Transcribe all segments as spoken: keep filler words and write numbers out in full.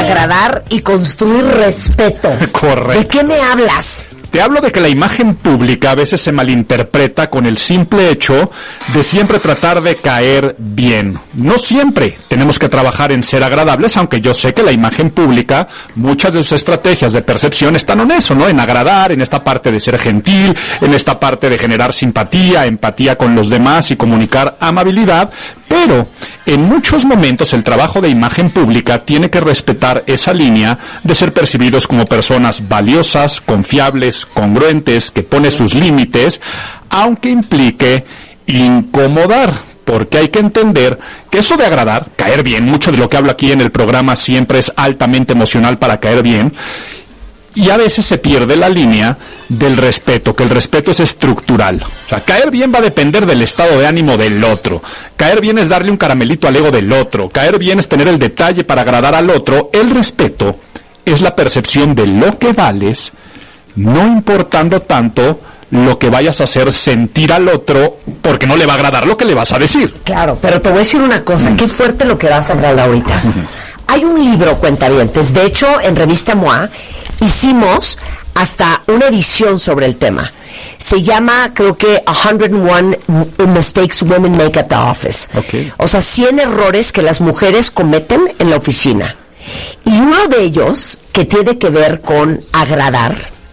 agradar y construir respeto. Correcto. ¿De qué me hablas? Te hablo de que la imagen pública a veces se malinterpreta con el simple hecho de siempre tratar de caer bien. No siempre tenemos que trabajar en ser agradables, aunque yo sé que la imagen pública, muchas de sus estrategias de percepción están en eso, ¿no? En agradar, en esta parte de ser gentil, en esta parte de generar simpatía, empatía con los demás y comunicar amabilidad, pero en muchos momentos el trabajo de imagen pública tiene que respetar esa línea de ser percibidos como personas valiosas, confiables, congruentes, que pone sus límites, aunque implique incomodar, porque hay que entender que eso de agradar, caer bien, mucho de lo que hablo aquí en el programa siempre es altamente emocional para caer bien, y a veces se pierde la línea del respeto, que el respeto es estructural. O sea, caer bien va a depender del estado de ánimo del otro. Caer bien es darle un caramelito al ego del otro. Caer bien es tener el detalle para agradar al otro. El respeto es la percepción de lo que vales, no importando tanto lo que vayas a hacer sentir al otro, porque no le va a agradar lo que le vas a decir. Claro, pero te voy a decir una cosa, mm. qué fuerte lo que vas a hablar ahorita. Mm-hmm. Hay un libro, cuentavientes, de hecho, en Revista M O A, hicimos hasta una edición sobre el tema. Se llama, creo que, one oh one Mistakes Women Make at the Office. Okay. O sea, cien errores que las mujeres cometen en la oficina. Y uno de ellos, que tiene que ver con agradar,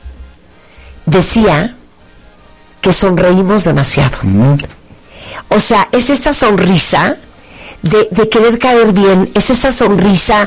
decía que sonreímos demasiado. Mm. O sea, es esa sonrisa de, de querer caer bien, es esa sonrisa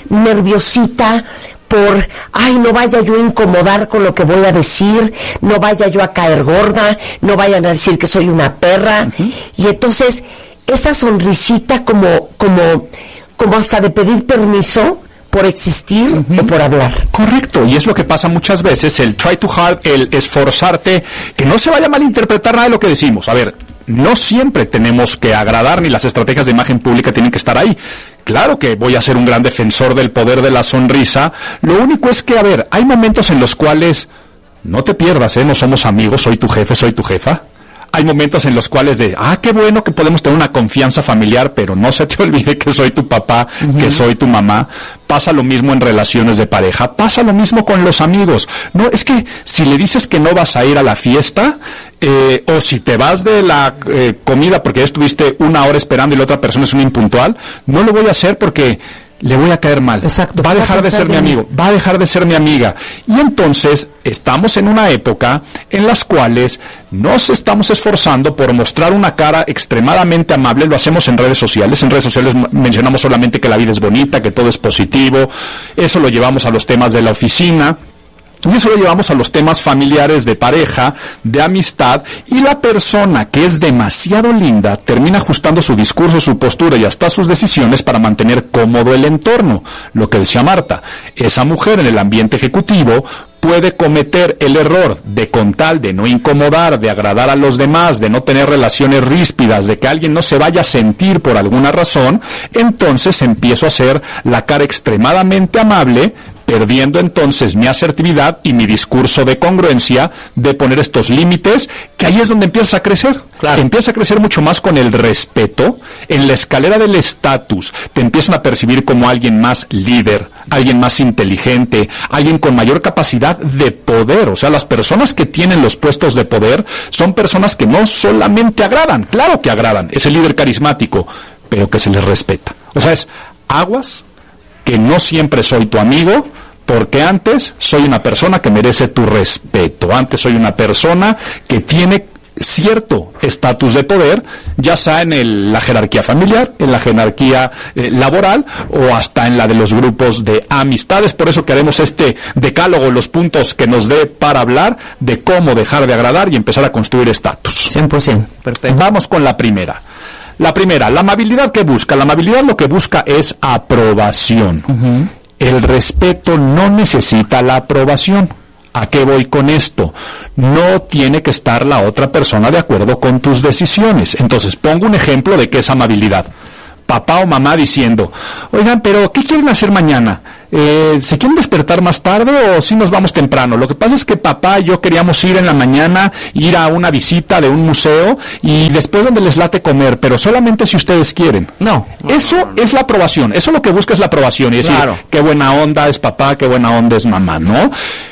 nerviosita por, ay, no vaya yo a incomodar con lo que voy a decir, no vaya yo a caer gorda, no vayan a decir que soy una perra. Uh-huh. Y entonces, esa sonrisita como, como, como hasta de pedir permiso por existir uh-huh. o por hablar. Correcto, y es lo que pasa muchas veces, el try too hard, el esforzarte, que no se vaya a malinterpretar nada de lo que decimos. A ver, no siempre tenemos que agradar, ni las estrategias de imagen pública tienen que estar ahí. Claro que voy a ser un gran defensor del poder de la sonrisa. Lo único es que, a ver, hay momentos en los cuales no te pierdas, ¿eh? No somos amigos, soy tu jefe, soy tu jefa. Hay momentos en los cuales de, ah, qué bueno que podemos tener una confianza familiar, pero no se te olvide que soy tu papá, uh-huh. que soy tu mamá. Pasa lo mismo en relaciones de pareja, pasa lo mismo con los amigos. No, es que si le dices que no vas a ir a la fiesta, eh, o si te vas de la eh, comida porque ya estuviste una hora esperando y la otra persona es un impuntual, no lo voy a hacer porque le voy a caer mal. Exacto. Va a dejar de ser mi amigo, va a dejar de ser mi amiga. Y entonces estamos en una época en las cuales nos estamos esforzando por mostrar una cara extremadamente amable. Lo hacemos en redes sociales. En redes sociales mencionamos solamente que la vida es bonita, que todo es positivo. Eso lo llevamos a los temas de la oficina. Y eso lo llevamos a los temas familiares, de pareja, de amistad, y la persona que es demasiado linda termina ajustando su discurso, su postura y hasta sus decisiones para mantener cómodo el entorno. Lo que decía Marta, esa mujer en el ambiente ejecutivo puede cometer el error de, con tal de no incomodar, de agradar a los demás, de no tener relaciones ríspidas, de que alguien no se vaya a sentir por alguna razón, entonces empiezo a hacer la cara extremadamente amable, perdiendo entonces mi asertividad y mi discurso de congruencia, de poner estos límites, que ahí es donde empieza a crecer. Claro. Empieza a crecer mucho más con el respeto. En la escalera del estatus te empiezan a percibir como alguien más líder, alguien más inteligente, alguien con mayor capacidad de poder. O sea, las personas que tienen los puestos de poder son personas que no solamente agradan, claro que agradan, es el líder carismático, pero que se les respeta. O sea, es aguas, que no siempre soy tu amigo, porque antes soy una persona que merece tu respeto, antes soy una persona que tiene cierto estatus de poder, ya sea en el, la jerarquía familiar, en la jerarquía eh, laboral o hasta en la de los grupos de amistades. Por eso que haremos este decálogo, los puntos que nos dé para hablar de cómo dejar de agradar y empezar a construir estatus. cien por ciento. Perfecto. Vamos con la primera. La primera, la amabilidad que busca. La amabilidad lo que busca es aprobación. Uh-huh. El respeto no necesita la aprobación. ¿A qué voy con esto? No tiene que estar la otra persona de acuerdo con tus decisiones. Entonces, pongo un ejemplo de qué es amabilidad. Papá o mamá diciendo, oigan, pero ¿qué quieren hacer mañana? eh, ¿se quieren despertar más tarde o si nos vamos temprano? Lo que pasa es que papá y yo queríamos ir en la mañana, ir a una visita de un museo y después donde les late comer, pero solamente si ustedes quieren. No, eso no, no, no. es la aprobación, eso lo que busca es la aprobación y decir, claro, qué buena onda es papá, qué buena onda es mamá, ¿no?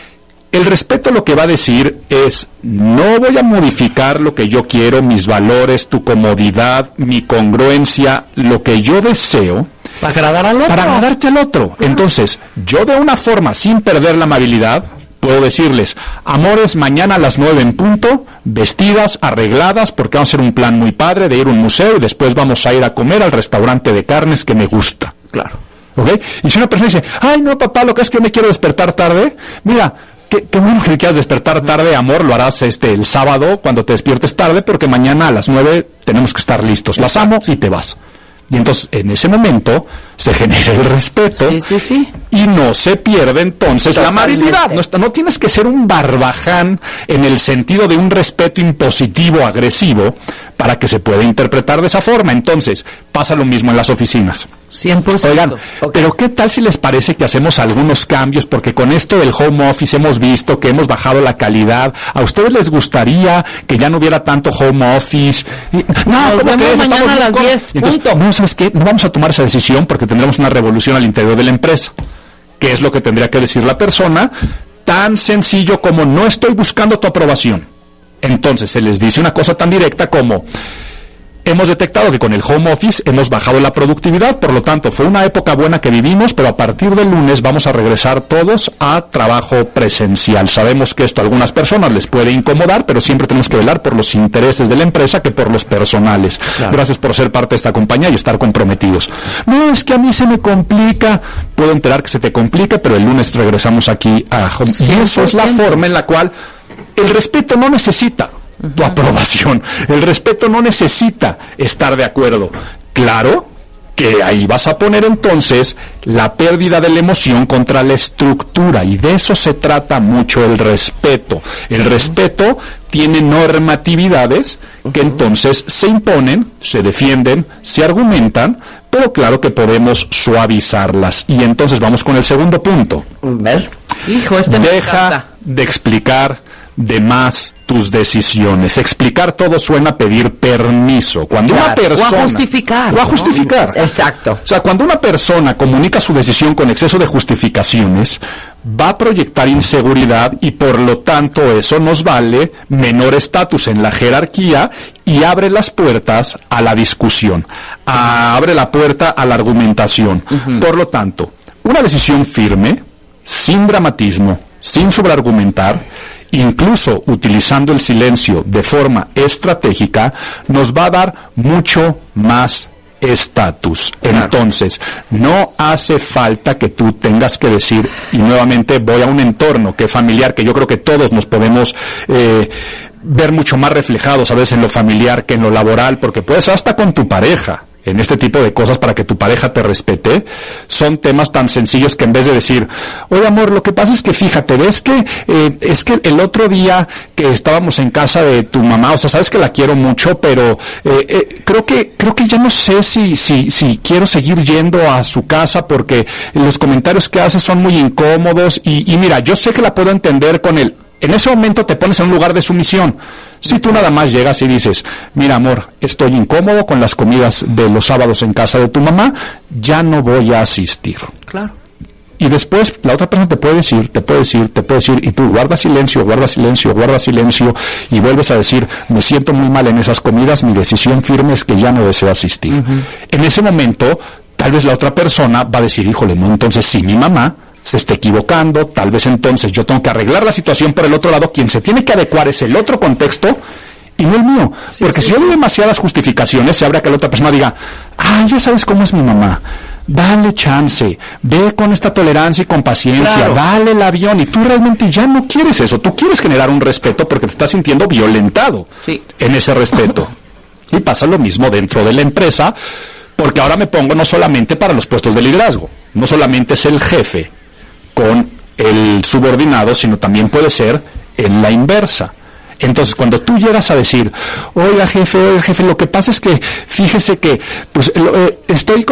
El respeto lo que va a decir es, no voy a modificar lo que yo quiero, mis valores, tu comodidad, mi congruencia, lo que yo deseo. Para agradar al otro. Para agradarte al otro. Entonces, yo de una forma, sin perder la amabilidad, puedo decirles, amores, mañana a las nueve en punto, vestidas, arregladas, porque vamos a hacer un plan muy padre de ir a un museo y después vamos a ir a comer al restaurante de carnes que me gusta. Claro. ¿Ok? Y si una persona dice, ay, no, papá, lo que es que yo me quiero despertar tarde, mira, Qué, qué bueno que te quieras despertar tarde, amor, lo harás este el sábado cuando te despiertes tarde, porque mañana a las nueve tenemos que estar listos. Las amo y te vas. Y entonces, en ese momento, se genera el respeto. Sí, sí, sí. Y no se pierde entonces la amabilidad. No, está, no tienes que ser un barbaján en el sentido de un respeto impositivo, agresivo, para que se pueda interpretar de esa forma. Entonces, pasa lo mismo en las oficinas. cien por ciento. Oigan, okay, pero ¿qué tal si les parece que hacemos algunos cambios? Porque con esto del home office hemos visto que hemos bajado la calidad. ¿A ustedes les gustaría que ya no hubiera tanto home office? Y, no, ¿cómo crees? Estamos a las diez, entonces, punto. No, ¿sabes qué? No vamos a tomar esa decisión porque tendremos una revolución al interior de la empresa. ¿Qué es lo que tendría que decir la persona? Tan sencillo como no estoy buscando tu aprobación. Entonces se les dice una cosa tan directa como: hemos detectado que con el home office hemos bajado la productividad, por lo tanto fue una época buena que vivimos, pero a partir del lunes vamos a regresar todos a trabajo presencial. Sabemos que esto a algunas personas les puede incomodar, pero siempre tenemos que velar por los intereses de la empresa que por los personales. Claro. Gracias por ser parte de esta compañía y estar comprometidos. No, es que a mí se me complica. Puedo enterar que se te complica, pero el lunes regresamos aquí a home. Y eso es la forma en la cual el respeto no necesita tu aprobación. El respeto no necesita estar de acuerdo. Claro que ahí vas a poner entonces la pérdida de la emoción contra la estructura, y de eso se trata mucho el respeto. El respeto tiene normatividades que entonces se imponen, se defienden, se argumentan, pero claro que podemos suavizarlas. Y entonces vamos con el segundo punto. ¿Ver? Hijo, este me Deja encanta. de explicar de más tus decisiones. Explicar todo suena a pedir permiso. Cuando claro, una persona... O a justificar. O a justificar. ¿No? Exacto. O sea, cuando una persona comunica su decisión con exceso de justificaciones, va a proyectar inseguridad y por lo tanto eso nos vale menor estatus en la jerarquía y abre las puertas a la discusión. A, abre la puerta a la argumentación. Uh-huh. Por lo tanto, una decisión firme, sin dramatismo, sin sobreargumentar, incluso utilizando el silencio de forma estratégica, nos va a dar mucho más estatus. Entonces, no hace falta que tú tengas que decir, y nuevamente voy a un entorno que es familiar, que yo creo que todos nos podemos eh, ver mucho más reflejados a veces en lo familiar que en lo laboral, porque puedes hasta con tu pareja. En este tipo de cosas, para que tu pareja te respete, son temas tan sencillos que en vez de decir, oye amor, lo que pasa es que fíjate, ves que eh, es que el otro día que estábamos en casa de tu mamá, o sea, sabes que la quiero mucho, pero eh, eh, creo que creo que ya no sé si si si quiero seguir yendo a su casa porque los comentarios que hace son muy incómodos y, y mira, yo sé que la puedo entender con él. En ese momento te pones en un lugar de sumisión. Si tú nada más llegas y dices, mira amor, estoy incómodo con las comidas de los sábados en casa de tu mamá, ya no voy a asistir. Claro. Y después la otra persona te puede decir, te puede decir, te puede decir, y tú guarda silencio, guarda silencio, guarda silencio, y vuelves a decir, me siento muy mal en esas comidas, mi decisión firme es que ya no deseo asistir. Uh-huh. En ese momento, tal vez la otra persona va a decir, híjole, no, entonces sí, mi mamá se está equivocando, tal vez entonces yo tengo que arreglar la situación por el otro lado, quien se tiene que adecuar es el otro contexto y no el mío, sí, porque sí, si yo doy demasiadas justificaciones, se abre a que la otra persona diga, ah, ya sabes cómo es mi mamá, dale chance, ve con esta tolerancia y con paciencia, claro, dale el avión, y tú realmente ya no quieres eso, tú quieres generar un respeto porque te estás sintiendo violentado sí. en ese respeto. Y pasa lo mismo dentro de la empresa, porque ahora me pongo no solamente para los puestos de liderazgo, no solamente es el jefe con el subordinado, sino también puede ser en la inversa. Entonces, cuando tú llegas a decir, oiga jefe, oiga jefe, lo que pasa es que, fíjese que, pues, eh, estoy con el...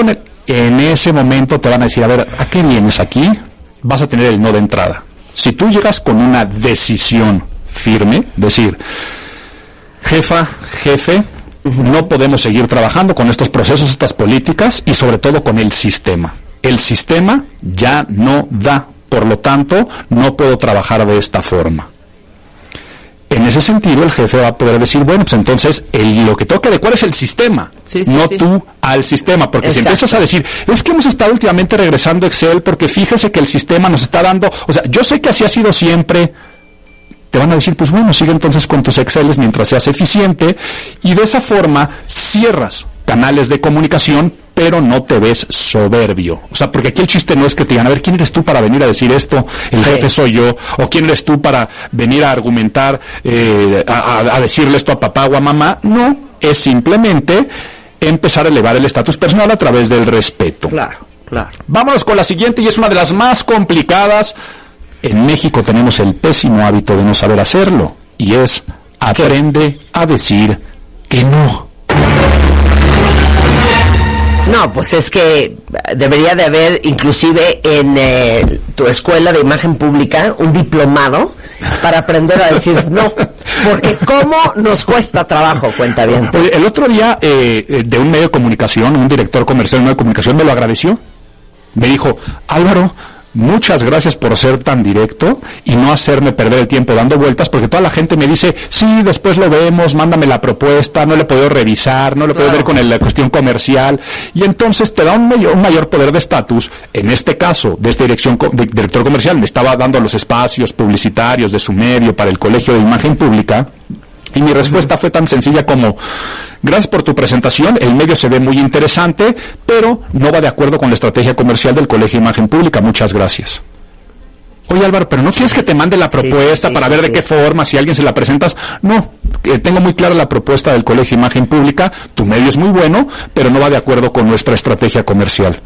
en ese momento te van a decir, a ver, ¿a qué vienes aquí? Vas a tener el no de entrada. Si tú llegas con una decisión firme, decir, jefa, jefe, uh-huh. no podemos seguir trabajando con estos procesos, estas políticas y sobre todo con el sistema. El sistema ya no da, por lo tanto, no puedo trabajar de esta forma. En ese sentido, el jefe va a poder decir, bueno, pues entonces el, lo que tengo que adecuar es el sistema, sí, sí, no sí. tú al sistema, porque Exacto. si empiezas a decir, es que hemos estado últimamente regresando a Excel porque fíjese que el sistema nos está dando, o sea, yo sé que así ha sido siempre, te van a decir, pues bueno, sigue entonces con tus Exceles mientras seas eficiente, y de esa forma cierras canales de comunicación, pero no te ves soberbio. O sea, porque aquí el chiste no es que te digan, a ver, ¿quién eres tú para venir a decir esto? El sí. jefe soy yo. O ¿quién eres tú para venir a argumentar, eh, a, a decirle esto a papá o a mamá? No, es simplemente empezar a elevar el estatus personal a través del respeto. Claro, claro. Vámonos con la siguiente, y es una de las más complicadas. En México tenemos el pésimo hábito de no saber hacerlo, y es, aprende ¿Qué? a decir que no. No, pues es que debería de haber, inclusive en eh, tu escuela de imagen pública, un diplomado para aprender a decir no, porque cómo nos cuesta trabajo, cuenta bien. El otro día, eh, de un medio de comunicación, un director comercial de un medio de comunicación me lo agradeció. Me dijo, Álvaro, muchas gracias por ser tan directo y no hacerme perder el tiempo dando vueltas, porque toda la gente me dice, sí, después lo vemos, mándame la propuesta, no le he podido revisar, no le he podido ver con el, la cuestión comercial, y entonces te da un mayor, un mayor poder de estatus. En este caso, de esta dirección de director comercial, me estaba dando los espacios publicitarios de su medio para el Colegio de Imagen Pública, y mi respuesta fue tan sencilla como, gracias por tu presentación, el medio se ve muy interesante, pero no va de acuerdo con la estrategia comercial del Colegio de Imagen Pública, muchas gracias. Oye, Álvaro, pero ¿no sí. quieres que te mande la propuesta sí, sí, para sí, ver sí. de qué forma, si a alguien se la presentas? No, eh, tengo muy clara la propuesta del Colegio de Imagen Pública, tu medio es muy bueno, pero no va de acuerdo con nuestra estrategia comercial.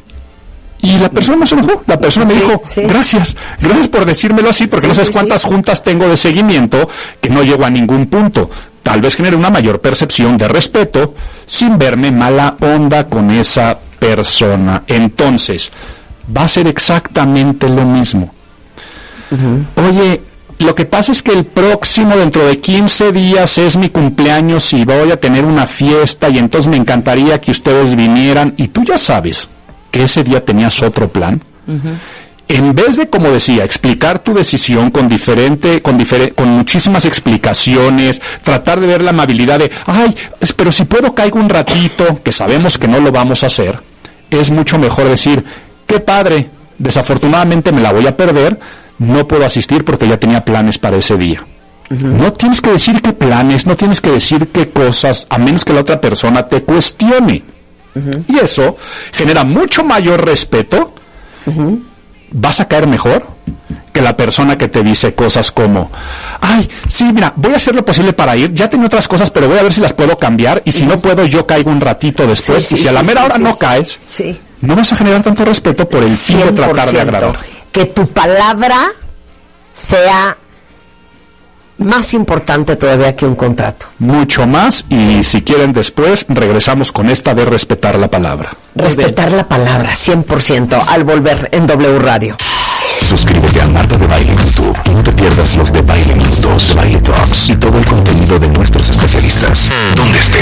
Y la persona no se enojó, la persona sí, me dijo, sí. gracias, gracias por decírmelo así, porque sí, no sabes sí, cuántas sí. juntas tengo de seguimiento que no llego a ningún punto. Tal vez genere una mayor percepción de respeto sin verme mala onda con esa persona. Entonces, va a ser exactamente lo mismo. Uh-huh. Oye, lo que pasa es que el próximo, dentro de quince días, es mi cumpleaños y voy a tener una fiesta y entonces me encantaría que ustedes vinieran, y tú ya sabes que ese día tenías otro plan. Uh-huh. En vez de, como decía, explicar tu decisión con diferente, con difere, con muchísimas explicaciones, tratar de ver la amabilidad de, ay, pero si puedo caigo un ratito, que sabemos que no lo vamos a hacer, es mucho mejor decir, qué padre, desafortunadamente me la voy a perder, no puedo asistir porque ya tenía planes para ese día. Uh-huh. No tienes que decir qué planes, no tienes que decir qué cosas, a menos que la otra persona te cuestione. Uh-huh. Y eso genera mucho mayor respeto. Uh-huh. Vas a caer mejor que la persona que te dice cosas como, ay, sí, mira, voy a hacer lo posible para ir, ya tengo otras cosas, pero voy a ver si las puedo cambiar, y si uh-huh. no puedo, yo caigo un ratito después, sí, sí, y si a la sí, mera sí, hora sí, no sí. caes, sí. no vas a generar tanto respeto por el fin de tratar de agradar. Que tu palabra sea más importante todavía que un contrato. Mucho más, y si quieren después regresamos con esta de respetar la palabra. Respetar la palabra, cien por ciento, al volver en W Radio. Suscríbete a Marta de Baile en YouTube y no te pierdas los de Baile Minutos, Baile Talks y todo el contenido de nuestros especialistas. Donde estés.